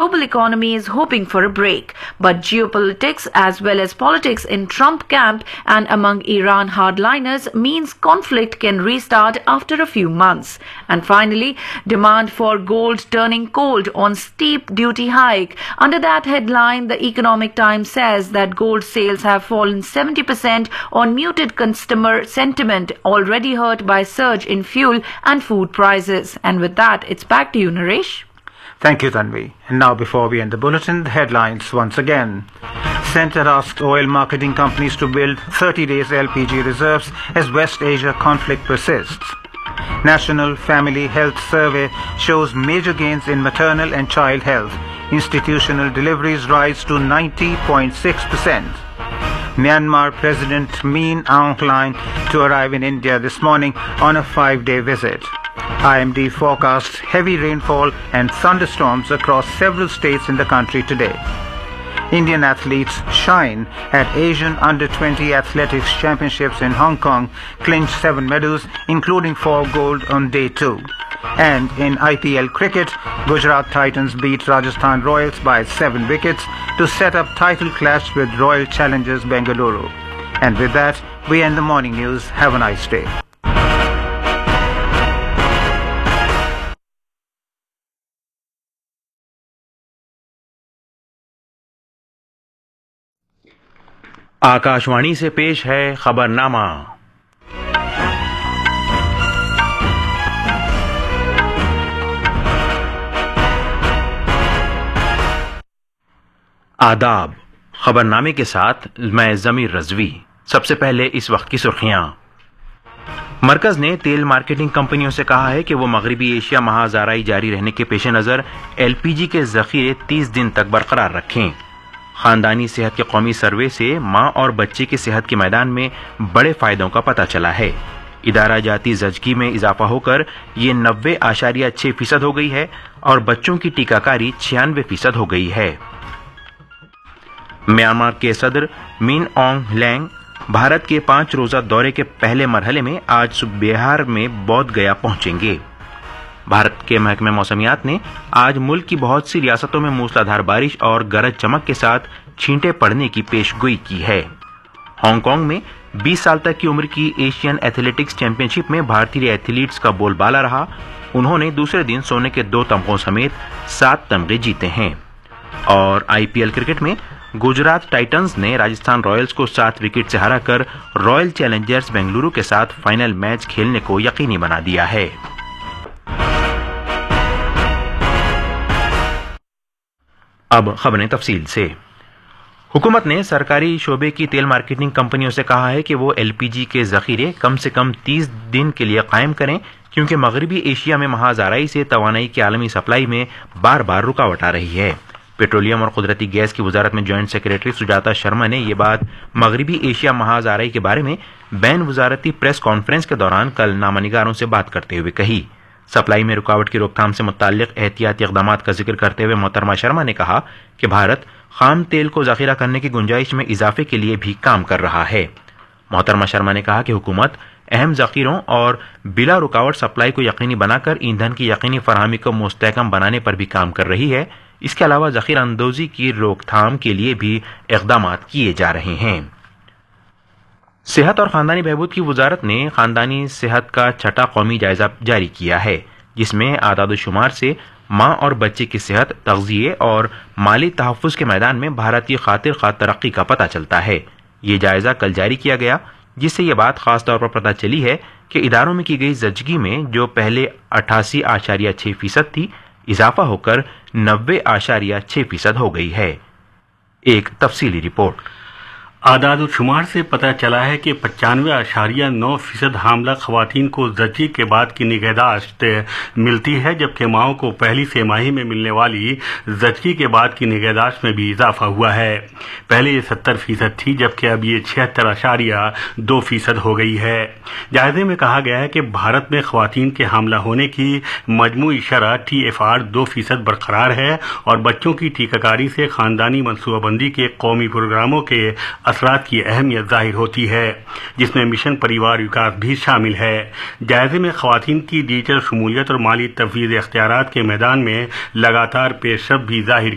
global economy is hoping for a break. But geopolitics as well as politics in Trump camp and among Iran hardliners means conflict can restart after a few months. And finally, demand for gold turning cold on steep duty hike. Under that headline, the Economic Times says that gold sales have fallen 70% on muted customer sentiment, already hurt by surge in fuel and food prices. And with that, it's back to you, Naresh. Thank you, Tanvi. And now, before we end the bulletin, the headlines once again. Centre asks oil marketing companies to build 30 days LPG reserves as West Asia conflict persists. National Family Health Survey shows major gains in maternal and child health. Institutional deliveries rise to 90.6%. Myanmar President Min Aung Hlaing to arrive in India this morning on a 5-day visit. IMD forecasts heavy rainfall and thunderstorms across several states in the country today. Indian athletes shine at Asian Under-20 Athletics Championships in Hong Kong, clinched 7 medals, including 4 gold on day 2. And in IPL cricket, Gujarat Titans beat Rajasthan Royals by 7 wickets to set up title clash with Royal Challengers Bengaluru. And with that, we end the morning news. Have a nice day. Akashvani से पेश है खबरनामा। आदाब। खबरनामे के साथ मैं ज़मीर रज़वी। सबसे पहले इस वक्त की सुर्खियां। मरकज ने तेल मार्केटिंग कंपनियों से कहा है कि वो मगरबी एशिया महाज़ाराई जारी रहने के पेश नज़र एलपीजी के ज़ख़ीरे 30 दिन तक बरकरार रखें। खानदानी सेहत के कौमी सर्वे से माँ और बच्चे की सेहत के मैदान में बड़े फायदों का पता चला है। इदारा जाती ज़चगी में इजाफा होकर ये 90.6% हो गई है और बच्चों की टीकाकारी 96% हो गई है। म्यांमार के सदर मिन ऑंग ह्लैंग भारत के 5 रोजा दौरे के पहले मरहले में आज बिहार में बोध गया पहुंचेंगे। भारत के महकमे मौसमियात ने आज मुल्क की बहुत सी रियासतों में मूसलाधार बारिश और गरज चमक के साथ छींटे पड़ने की पेशगोई की है। हांगकांग में 20 साल तक की उम्र की एशियन एथलेटिक्स चैंपियनशिप में भारतीय एथलीट्स का बोलबाला रहा। उन्होंने दूसरे दिन सोने के 2 तमगों समेत 7 तमगे जीते हैं। और आईपीएल क्रिकेट में गुजरात टाइटंस ने राजस्थान रॉयल्स को 7 विकेट से हराकर रॉयल चैलेंजर्स बेंगलुरु के साथ फाइनल मैच खेलने को यकीनी बना दिया है। अब खबरें तफसील से। हुकूमत ने सरकारी शोबे की तेल मार्केटिंग कंपनियों से कहा है कि वो एलपीजी के ज़ख़ीरे कम से कम 30 दिन के लिए कायम करें, क्योंकि मगरबी एशिया में महाज़ाराई से तवानाई की आलमी सप्लाई में बार बार रुकावट आ रही है। पेट्रोलियम और कुदरती गैस की वजारत में जॉइंट सेक्रेटरी सुजाता शर्मा ने ये बात मगरबी एशिया महाज़ाराई के बारे में बैन वजारती प्रेस कॉन्फ्रेंस के दौरान कल नामानिगारों से बात करते हुए कही। सप्लाई में रुकावट की रोकथाम से मुताल्लिक एहतियाती इक़दामात का जिक्र करते हुए मोहतरमा शर्मा ने कहा कि भारत खाम तेल को ज़ख़ीरा करने की गुंजाइश में इजाफे के लिए भी काम कर रहा है। मोहतरमा शर्मा ने कहा कि हुकूमत अहम ज़ख़ीरों और बिला रुकावट सप्लाई को यकीनी बनाकर ईंधन की यकीनी फराहमी को मुस्तहकम बनाने पर भी काम कर रही है। इसके अलावा ज़ख़ीरा अंदोज़ी की रोकथाम के लिए भी इक़दामात किए जा रहे हैं। सेहत और ख़ानदानी बहबूद की वजारत ने ख़ानदानी सेहत का 6ठा कौमी जायज़ा जारी किया है, जिसमें आदाद शुमार से माँ और बच्चे की सेहत, तग़ज़िये और माली तहफ़्फ़ुज़ के मैदान में भारत की खातिर ख़ा तरक्की का पता चलता है। ये जायज़ा कल जारी किया गया, जिससे ये बात ख़ास तौर पर पता चली है कि इदारों में की गई ज़चगी में जो पहले 88.6% थी, इजाफा होकर 90.6% हो गई है। एक तफसीली रिपोर्ट। आदाद शुमार से पता चला है कि 95.9% हामला खवातीन को ज़चगी के बाद की निगहदाश्त मिलती है, जबकि माओं को पहली सेमाही में मिलने वाली ज़चगी के बाद की निगहदाश्त में भी इजाफा हुआ है। पहले ये 70% थी, जबकि अब ये 76.2% हो गई है। जायजे में कहा गया है कि भारत में खवातीन के हमला होने की मजमूई शरह TFR 2% बरकरार है और बच्चों की टीकाकारी से ख़ानदानी मनसूबाबंदी के कौमी प्रोग्रामों के असरात की अहमियत जाहिर होती है, जिसमें मिशन परिवार विकास भी शामिल है। जायजे में ख़वातीन की डिजिटल शमूलियत और माली तफवीज़ इख्तियारात के मैदान में लगातार पेशरफ्त भी जाहिर